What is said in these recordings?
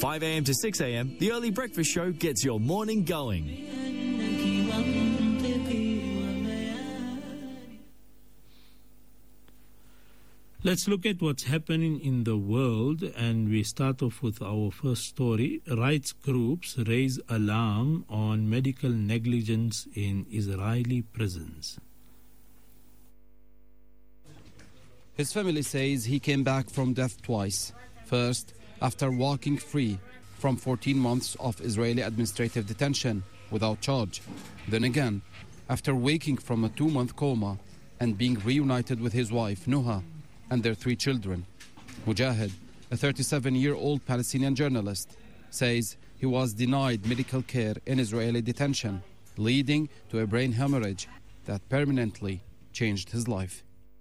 5 a.m. to 6 a.m, the Early Breakfast Show gets your morning going. Let's look at what's happening in the world, and we start off with our first story. Rights groups raise alarm on medical negligence in Israeli prisons. His family says he came back from death twice. First, after walking free from 14 months of Israeli administrative detention without charge. Then again, after waking from a 2-month coma and being reunited with his wife, Nuha, and their 3 children. Mujahid, a 37-year-old Palestinian journalist, says he was denied medical care in Israeli detention, leading to a brain hemorrhage that permanently changed his life.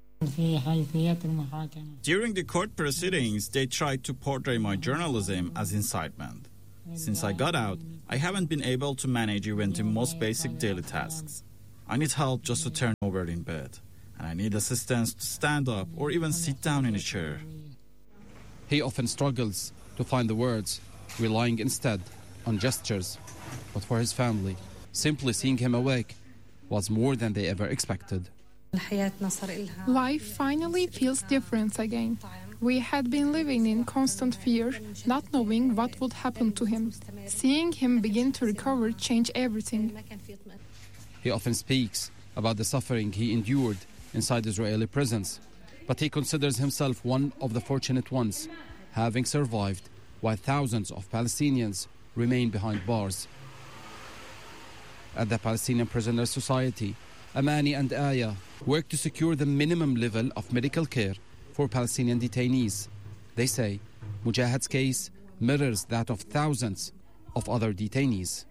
During the court proceedings, they tried to portray my journalism as incitement. Since I got out, I haven't been able to manage even the most basic daily tasks. I need help just to turn over in bed, and I need assistance to stand up or even sit down in a chair. He often struggles to find the words, relying instead on gestures. But for his family, simply seeing him awake was more than they ever expected. Life finally feels different again. We had been living in constant fear, not knowing what would happen to him. Seeing him begin to recover changed everything. He often speaks about the suffering he endured inside Israeli prisons, but he considers himself one of the fortunate ones, having survived while thousands of Palestinians remain behind bars. At the Palestinian Prisoners Society, Amani and Aya work to secure the minimum level of medical care for Palestinian detainees. They say Mujahid's case mirrors that of thousands of other detainees.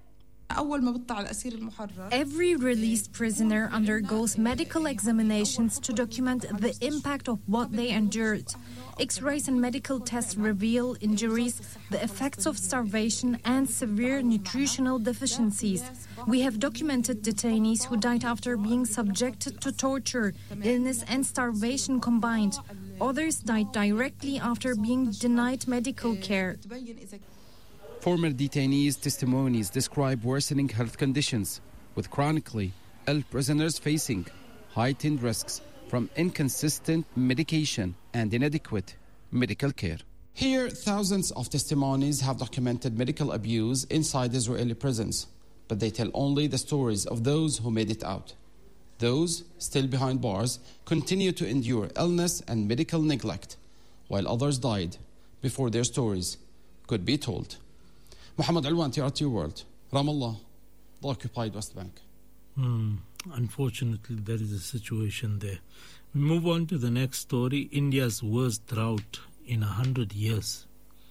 Every released prisoner undergoes medical examinations to document the impact of what they endured. X-rays and medical tests reveal injuries, the effects of starvation and severe nutritional deficiencies. We have documented detainees who died after being subjected to torture, illness and starvation combined. Others died directly after being denied medical care. Former detainees' testimonies describe worsening health conditions, with chronically ill prisoners facing heightened risks from inconsistent medication and inadequate medical care. Here, thousands of testimonies have documented medical abuse inside Israeli prisons, but they tell only the stories of those who made it out. Those still behind bars continue to endure illness and medical neglect, while others died before their stories could be told. Muhammad Alwan, TRT World, Ramallah, the occupied West Bank. Unfortunately, there is a situation there. We move on to the next story. India's worst drought in 100 years.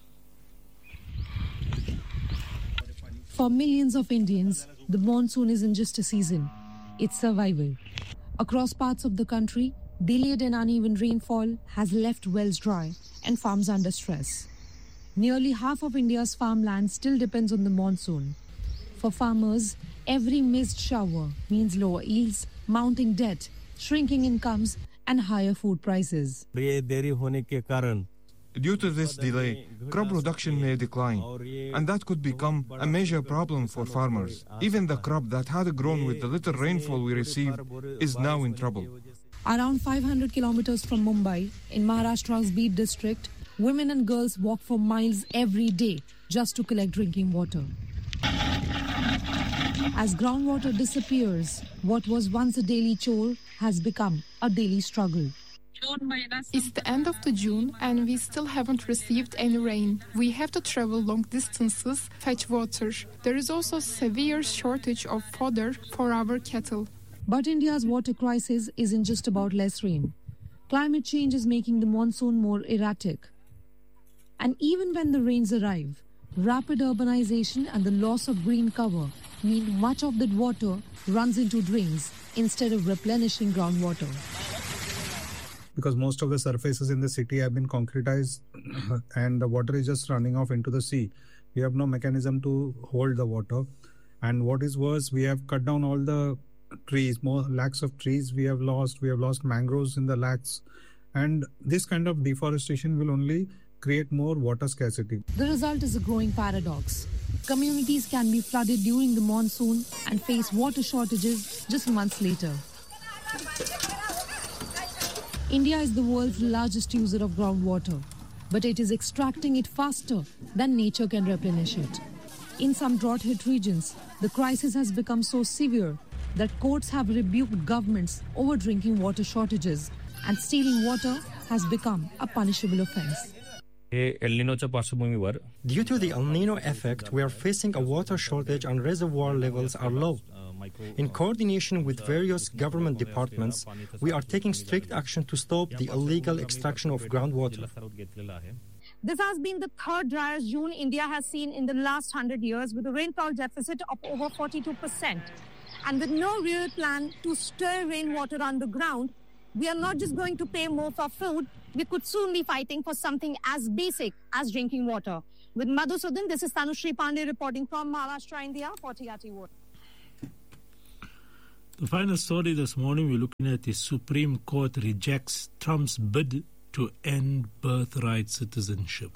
For millions of Indians, the monsoon isn't just a season, it's survival. Across parts of the country, delayed and uneven rainfall has left wells dry and farms under stress. Nearly half of India's farmland still depends on the monsoon. For farmers, every missed shower means lower yields, mounting debt, shrinking incomes, and higher food prices. Due to this delay, crop production may decline, and that could become a major problem for farmers. Even the crop that had grown with the little rainfall we received is now in trouble. Around 500 kilometers from Mumbai, in Maharashtra's Beed district, women and girls walk for miles every day just to collect drinking water. As groundwater disappears, what was once a daily chore has become a daily struggle. It's the end of the June and we still haven't received any rain. We have to travel long distances, fetch water. There is also severe shortage of fodder for our cattle. But India's water crisis isn't just about less rain. Climate change is making the monsoon more erratic. And even when the rains arrive, rapid urbanization and the loss of green cover mean much of that water runs into drains instead of replenishing groundwater. Because most of the surfaces in the city have been concretized and the water is just running off into the sea. We have no mechanism to hold the water. And what is worse, we have cut down all the trees, more lakhs of trees we have lost. We have lost mangroves in the lakhs. And this kind of deforestation will only create more water scarcity. The result is a growing paradox. Communities can be flooded during the monsoon and face water shortages just months later. India is the world's largest user of groundwater, but it is extracting it faster than nature can replenish it. In some drought-hit regions, the crisis has become so severe that courts have rebuked governments over drinking water shortages, and stealing water has become a punishable offense. Due to the El Nino effect, we are facing a water shortage and reservoir levels are low. In coordination with various government departments, we are taking strict action to stop the illegal extraction of groundwater. This has been the third driest June India has seen in the last 100 years, with a rainfall deficit of over 42%. And with no real plan to store rainwater underground, we are not just going to pay more for food, we could soon be fighting for something as basic as drinking water. With Madhusudan, this is Tanushri Pandey reporting from Maharashtra, India for TRT World. The final story this morning we're looking at is Supreme Court rejects Trump's bid to end birthright citizenship.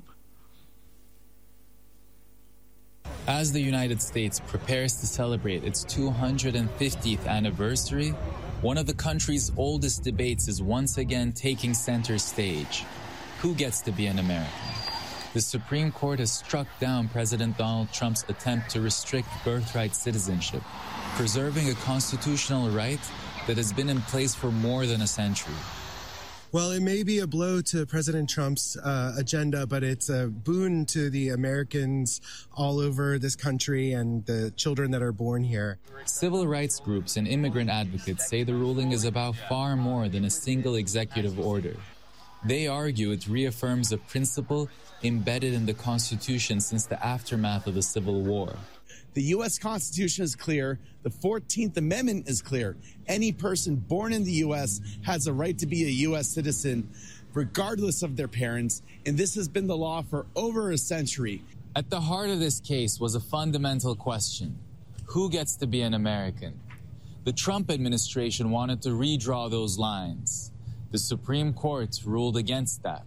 As the United States prepares to celebrate its 250th anniversary, one of the country's oldest debates is once again taking center stage. Who gets to be an American? The Supreme Court has struck down President Donald Trump's attempt to restrict birthright citizenship, preserving a constitutional right that has been in place for more than a century. Well, it may be a blow to President Trump's agenda, but it's a boon to the Americans all over this country and the children that are born here. Civil rights groups and immigrant advocates say the ruling is about far more than a single executive order. They argue it reaffirms a principle embedded in the Constitution since the aftermath of the Civil War. The U.S. Constitution is clear. The 14th Amendment is clear. Any person born in the U.S. has a right to be a U.S. citizen, regardless of their parents, and this has been the law for over a century. At the heart of this case was a fundamental question. Who gets to be an American? The Trump administration wanted to redraw those lines. The Supreme Court ruled against that.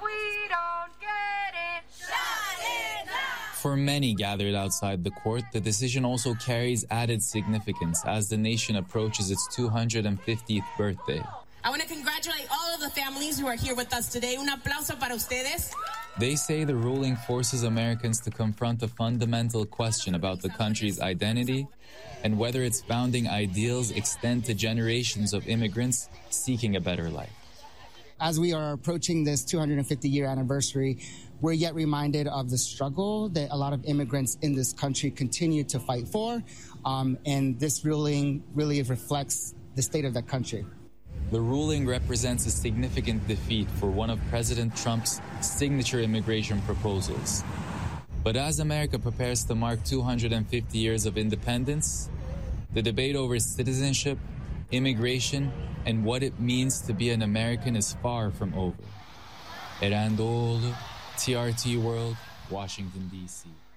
For many gathered outside the court, the decision also carries added significance as the nation approaches its 250th birthday. I want to congratulate all of the families who are here with us today. Un aplauso para ustedes. They say the ruling forces Americans to confront a fundamental question about the country's identity and whether its founding ideals extend to generations of immigrants seeking a better life. As we are approaching this 250-year anniversary, we're yet reminded of the struggle that a lot of immigrants in this country continue to fight for, and this ruling really reflects the state of the country. The ruling represents a significant defeat for one of President Trump's signature immigration proposals. But as America prepares to mark 250 years of independence, the debate over citizenship, immigration, and what it means to be an American is far from over. Erandol, TRT World, Washington, D.C.